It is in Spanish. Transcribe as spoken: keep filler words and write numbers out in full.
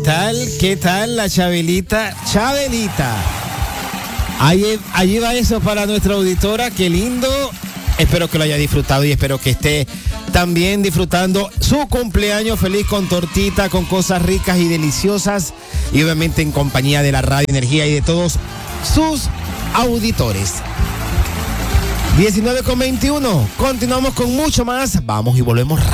tal? ¿Qué tal la Chabelita? Chabelita. Allí, allí va eso para nuestra auditora. Qué lindo. Espero que lo haya disfrutado y espero que esté también disfrutando su cumpleaños feliz con tortita, con cosas ricas y deliciosas y obviamente en compañía de la Radio Energía y de todos sus auditores. diecinueve con veintiuno. Continuamos con mucho más. Vamos y volvemos rápido.